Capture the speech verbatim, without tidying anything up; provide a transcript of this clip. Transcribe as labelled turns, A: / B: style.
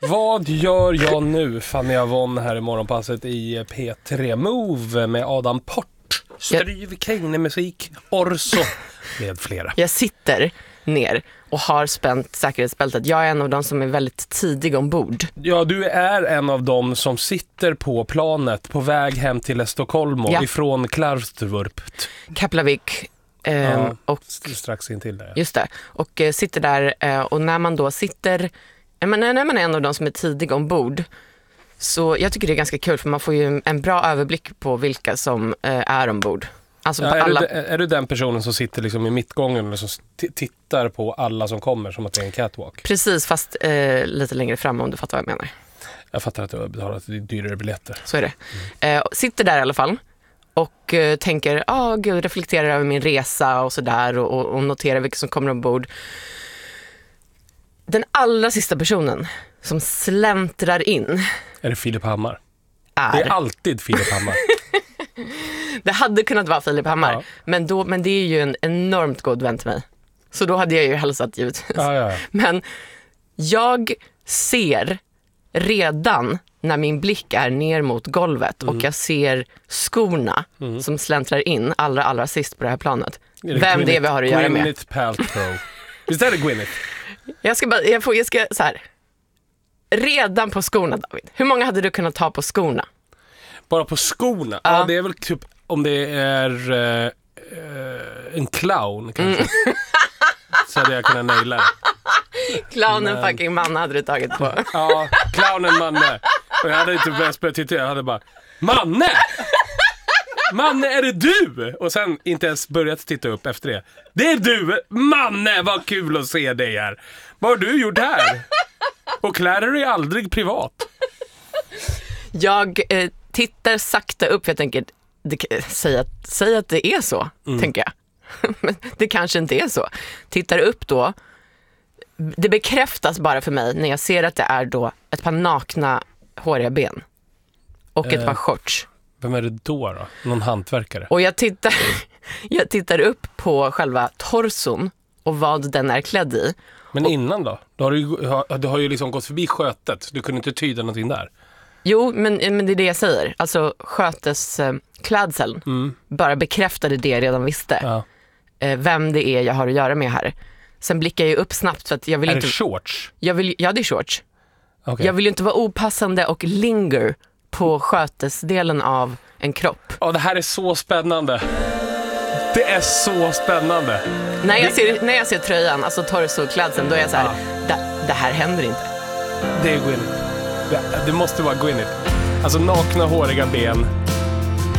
A: Vad gör jag nu, Fanny Avon här i morgonpasset i P tre Move med Adam Port, Stryv, Kane-musik, Orso med flera.
B: Jag sitter ner och har spänt säkerhetsbältet. Jag är en av dem som är väldigt tidig ombord.
A: Ja, du är en av dem som sitter på planet på väg hem till Stockholm
B: ja.
A: ifrån Klarstorp.
B: Kaplavik. Eh,
A: ja,
B: och,
A: strax in till det.
B: Just det. Och eh, sitter där eh, och när man då sitter... Men när man är en av de som är tidig ombord, så jag tycker det är ganska kul för man får ju en bra överblick på vilka som eh, är ombord. Alltså
A: ja,
B: på
A: är,
B: alla...
A: du, är du den personen som sitter liksom i mittgången och som t- tittar på alla som kommer som att det är en catwalk?
B: Precis, fast eh, lite längre fram om du fattar vad jag menar.
A: Jag fattar att du har betalat dyrare biljetter.
B: Så är det. Mm. Eh, sitter där i alla fall och eh, tänker, ja oh, gud, reflekterar över min resa och sådär och, och, och noterar vilka som kommer ombord. Den allra sista personen som släntrar in
A: är det Filip Hammar?
B: Är.
A: Det är alltid Filip Hammar.
B: Det hade kunnat vara Filip Hammar,
A: ja.
B: men, då, men det är ju en enormt god vän till mig. Så då hade jag ju hälsat givetvis.
A: Ja, ja, ja.
B: Men jag ser redan när min blick är ner mot golvet mm. och jag ser skorna mm. som släntrar in allra, allra sist på det här planet. Det Vem Gwyneth, det är vi har att göra med.
A: Gwyneth Paltrow. Visst är det Gwyneth?
B: Jag ska bara, jag får, jag ska så här. Redan på skorna, David. Hur många hade du kunnat ta på skorna?
A: Bara på skorna? Ja, ja det är väl typ om det är uh, uh, en clown kanske. Mm. Så hade jag kunnat naila det.
B: Clownen Men... fucking man hade du tagit på.
A: Ja, clownen Manne. Och jag hade inte börjat spela titta, jag hade bara Manne! Manne, är det du? Och sen inte ens börjat titta upp efter det. Det är du! Manne, vad kul att se dig här. Vad har du gjort här? Och klär dig aldrig privat.
B: Jag eh, tittar sakta upp. Jag tänker, det, säg, att, säg att det är så, mm. tänker jag. Men det kanske inte är så. Tittar upp då. Det bekräftas bara för mig när jag ser att det är då ett par nakna håriga ben. Och ett eh. par shorts.
A: Vem är det då då? Någon hantverkare?
B: Och jag tittar, jag tittar upp på själva torson och vad den är klädd i.
A: Men
B: och,
A: innan då? Du har ju, du har ju liksom gått förbi skötet. Du kunde inte tyda någonting där.
B: Jo, men, men det är det jag säger. Alltså skötes eh, klädseln mm. bara bekräftade det jag redan visste.
A: Ja.
B: Eh, vem det är jag har att göra med här. Sen blickar jag upp snabbt för att jag vill
A: är
B: inte...
A: Är det shorts?
B: Jag vill, ja, det är shorts.
A: Okay.
B: Jag vill ju inte vara opassande och linger på skötesdelen av en kropp.
A: Ja, det här är så spännande. Det är så spännande.
B: När jag
A: det...
B: ser, när jag ser tröjan, alltså torso-klädseln, då är jag så här, ja. det, det här händer inte.
A: Det är Gwyneth. Det, det måste vara Gwyneth. Alltså nakna, håriga ben.